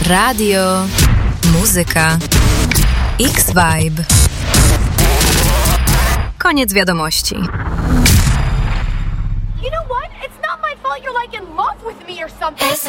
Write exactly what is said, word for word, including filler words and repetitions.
Radio, muzyka, X-Vibe. Koniec wiadomości. You know what? It's not my fault you're like in love with me or something.